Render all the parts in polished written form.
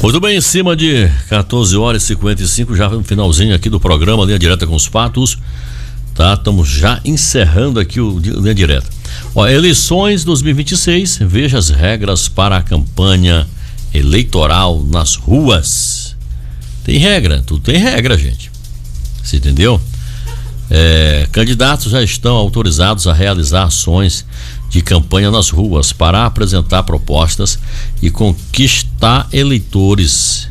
Muito bem, em cima de 14h55, já no finalzinho aqui do programa Linha Direta com os Fatos, tá? Estamos já encerrando aqui o Linha Direta. Ó, eleições 2026, veja as regras para a campanha eleitoral nas ruas. Tem regra, tudo tem regra, gente. Você entendeu? Candidatos já estão autorizados a realizar ações de campanha nas ruas para apresentar propostas e conquistar eleitores.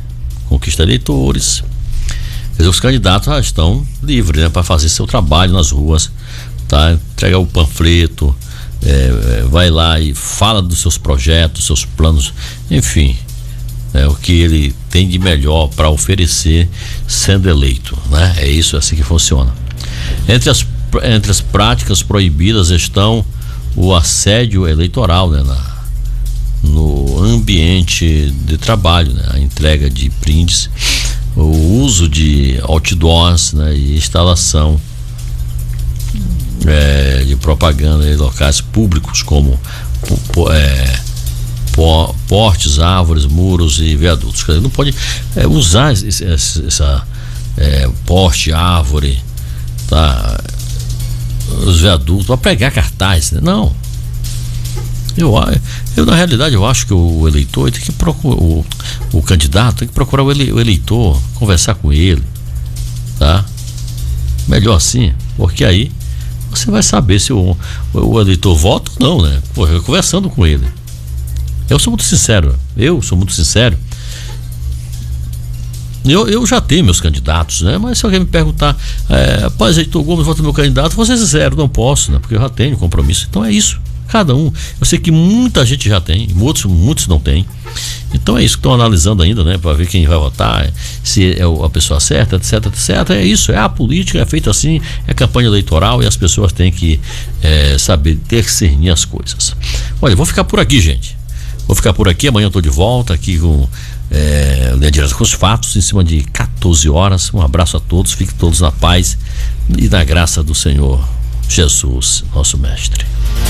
Quer dizer, os candidatos já estão livres, né, para fazer seu trabalho nas ruas, tá? Entrega o panfleto, vai lá e fala dos seus projetos, seus planos, enfim, o que ele tem de melhor para oferecer sendo eleito, né? É isso, assim que funciona. Entre as práticas proibidas estão o assédio eleitoral, né, no ambiente de trabalho, né, a entrega de prints, o uso de outdoors, né, e instalação de propaganda em locais públicos como postes, árvores, muros e viadutos. Não pode usar essa poste, árvore, tá, os viadutos para pregar cartaz, né? Não. Eu na realidade eu acho que o eleitor tem que procurar, o candidato tem que procurar o eleitor, conversar com ele, tá? Melhor assim, porque aí você vai saber se o eleitor vota ou não, né? Pô, conversando com ele. Eu sou muito sincero. Eu já tenho meus candidatos, né? Mas se alguém me perguntar, rapaz, Heitor Gomes, vota no meu candidato, vou ser sincero, não posso, né? Porque eu já tenho compromisso. Então é isso. Cada um. Eu sei que muita gente já tem, muitos não tem. Então é isso que estão analisando ainda, né? Para ver quem vai votar, se é a pessoa certa, etc, etc. É isso, a política é feita assim, é campanha eleitoral e as pessoas têm que saber discernir as coisas. Olha, vou ficar por aqui, gente. Amanhã eu tô de volta aqui com Linha Direta com os Fatos, em cima de 14 horas. Um abraço a todos, fiquem todos na paz e na graça do Senhor Jesus, nosso mestre.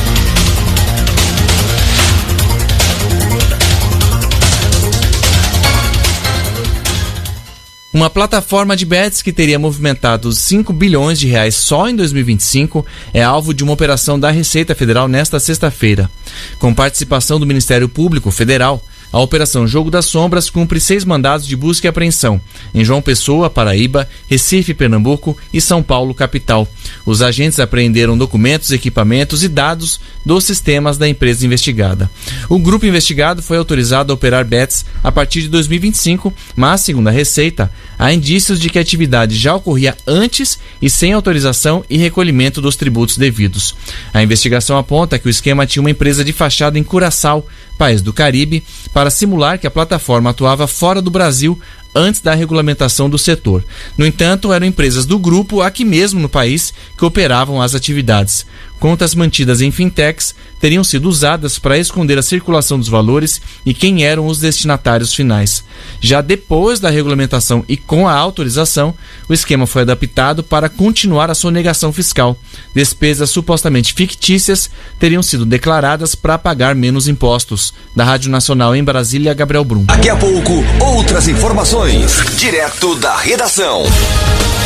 Uma plataforma de bets que teria movimentado 5 bilhões de reais só em 2025 é alvo de uma operação da Receita Federal nesta sexta-feira. Com participação do Ministério Público Federal, a Operação Jogo das Sombras cumpre 6 mandados de busca e apreensão em João Pessoa, Paraíba, Recife, Pernambuco e São Paulo, capital. Os agentes apreenderam documentos, equipamentos e dados dos sistemas da empresa investigada. O grupo investigado foi autorizado a operar bets a partir de 2025, mas, segundo a Receita, há indícios de que a atividade já ocorria antes e sem autorização e recolhimento dos tributos devidos. A investigação aponta que o esquema tinha uma empresa de fachada em Curaçao, país do Caribe, para simular que a plataforma atuava fora do Brasil antes da regulamentação do setor. No entanto, eram empresas do grupo aqui mesmo no país que operavam as atividades. Contas mantidas em fintechs teriam sido usadas para esconder a circulação dos valores e quem eram os destinatários finais. Já depois da regulamentação e com a autorização, o esquema foi adaptado para continuar a sonegação fiscal. Despesas supostamente fictícias teriam sido declaradas para pagar menos impostos. Da Rádio Nacional em Brasília, Gabriel Brum. Daqui a pouco, outras informações, direto da redação.